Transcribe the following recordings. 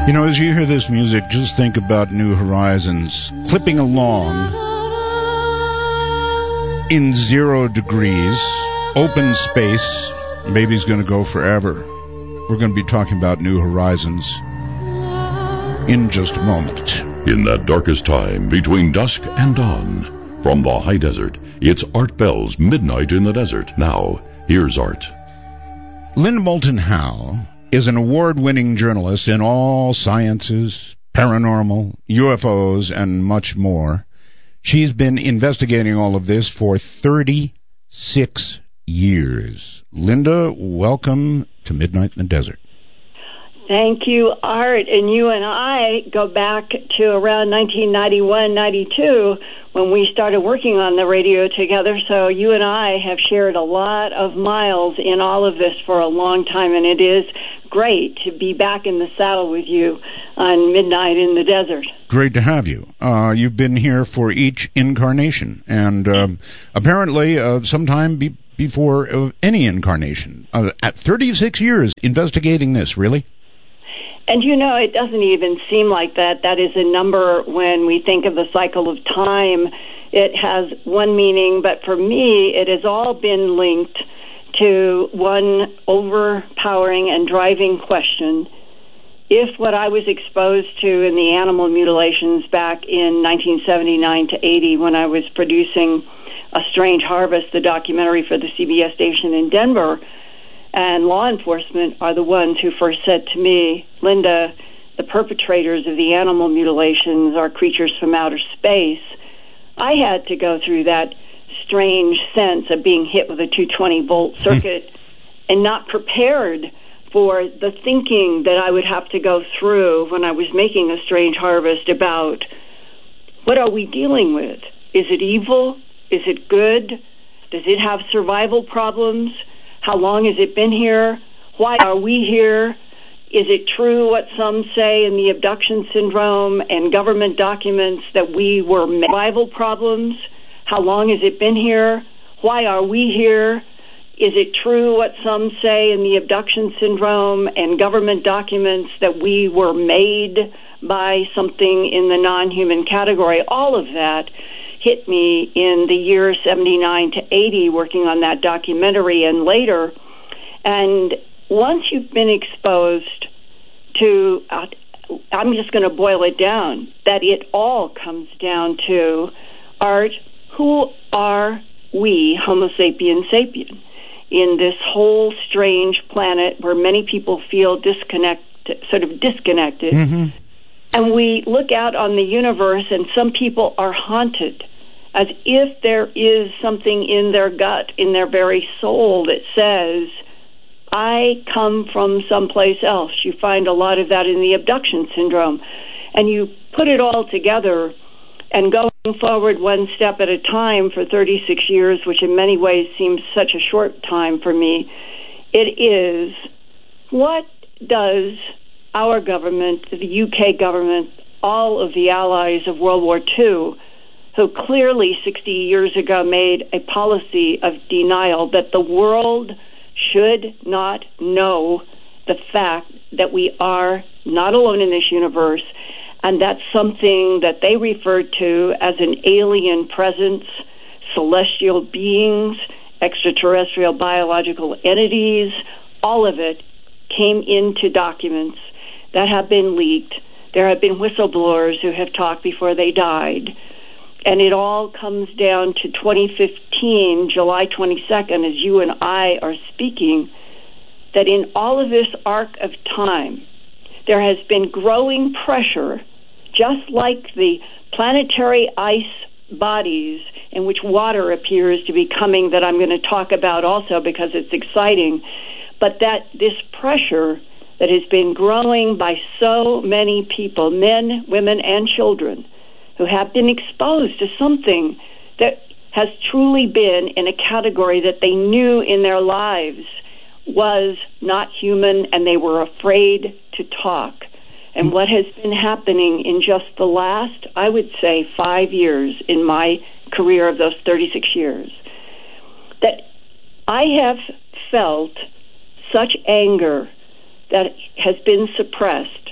You know, as you hear this music, just think about New Horizons clipping along in 0 degrees, open space. Baby's going to go forever. We're going to be talking about New Horizons in just a moment. In that darkest time between dusk and dawn, from the high desert, it's Art Bell's Midnight in the Desert. Now, here's Art. Linda Moulton Howe is an award-winning journalist in all sciences, paranormal, UFOs, and much more. She's been investigating all of this for 36 years. Linda, welcome to Midnight in the Desert. Thank you, Art. And you and I go back to around 1991, 92, when we started working on the radio together. So you and I have shared a lot of miles in all of this for a long time, and it is great to be back in the saddle with you on Midnight in the Desert. Great to have you. You've been here for each incarnation, and apparently sometime before any incarnation. At 36 years investigating this, really? And you know, it doesn't even seem like that. That is a number when we think of the cycle of time. It has one meaning, but for me, it has all been linked to one overpowering and driving question. If what I was exposed to in the animal mutilations back in 1979 to 80, when I was producing A Strange Harvest, the documentary for the CBS station in Denver, and law enforcement are the ones who first said to me, Linda, the perpetrators of the animal mutilations are creatures from outer space. I had to go through that strange sense of being hit with a 220-volt circuit and not prepared for the thinking that I would have to go through when I was making A Strange Harvest about what are we dealing with? Is it evil? Is it good? Does it have survival problems? How long has it been here? Why are we here? Is it true what some say in the abduction syndrome and government documents that we were survival problems? How long has it been here? Why are we here? Is it true what some say in the abduction syndrome and government documents that we were made by something in the non-human category? All of that hit me in the year 79 to 80 working on that documentary and later. And once you've been exposed to, I'm just going to boil it down, that it all comes down to, Art, who are we, Homo sapien sapien, in this whole strange planet where many people feel disconnected. Mm-hmm. And we look out on the universe and some people are haunted as if there is something in their gut, in their very soul that says, I come from someplace else. You find a lot of that in the abduction syndrome. And you put it all together and going forward one step at a time for 36 years, which in many ways seems such a short time for me, it is, what does our government, the UK government, all of the allies of World War II, who clearly 60 years ago made a policy of denial that the world should not know the fact that we are not alone in this universe, and that's something that they referred to as an alien presence, celestial beings, extraterrestrial biological entities. All of it came into documents that have been leaked. There have been whistleblowers who have talked before they died. And it all comes down to 2015, July 22nd, as you and I are speaking, that in all of this arc of time, there has been growing pressure, just like the planetary ice bodies in which water appears to be coming, that I'm going to talk about also because it's exciting, but that this pressure that has been growing by so many people, men, women, and children, who have been exposed to something that has truly been in a category that they knew in their lives was not human, and they were afraid to talk. And what has been happening in just the last, I would say, 5 years in my career of those 36 years, that I have felt such anger that has been suppressed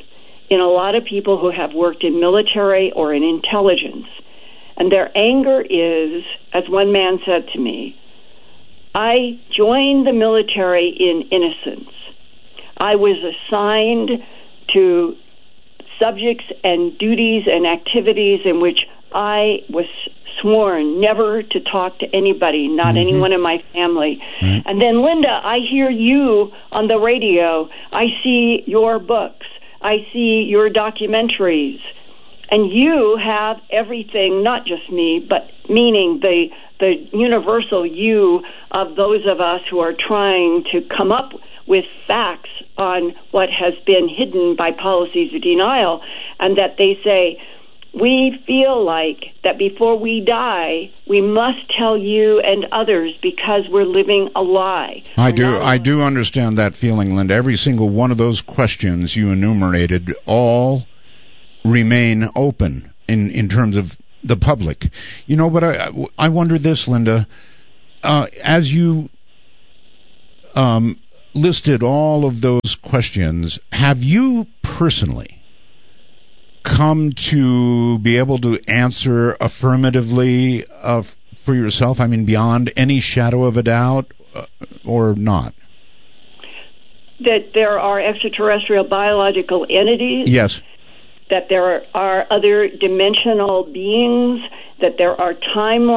in a lot of people who have worked in military or in intelligence. And their anger is, as one man said to me, I joined the military in innocence. I was assigned to subjects and duties and activities in which I was sworn never to talk to anybody, not anyone in my family. And then, Linda, I hear you on the radio. I see your books. I see your documentaries. And you have everything, not just me, but meaning the universal you of those of us who are trying to come up with facts on what has been hidden by policies of denial, and that they say, we feel like that before we die, we must tell you and others because we're living a lie. I do understand that feeling, Linda. Every single one of those questions you enumerated all remain open in terms of the public. You know, but I wonder this, Linda, as you listed all of those questions, have you personally come to be able to answer affirmatively for yourself? I mean, beyond any shadow of a doubt, or not? That there are extraterrestrial biological entities? Yes. That there are other dimensional beings? That there are timelines?